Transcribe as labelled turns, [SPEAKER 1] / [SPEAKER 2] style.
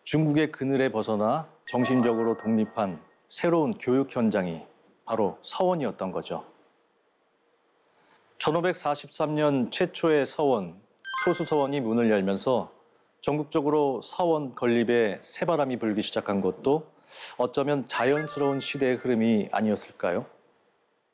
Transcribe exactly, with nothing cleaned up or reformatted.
[SPEAKER 1] 중국의 그늘에 벗어나 정신적으로 독립한 새로운 교육 현장이 바로 서원이었던 거죠. 천오백사십삼 년 최초의 서원, 소수서원이 문을 열면서 전국적으로 서원 건립에 새바람이 불기 시작한 것도 어쩌면 자연스러운 시대의 흐름이 아니었을까요?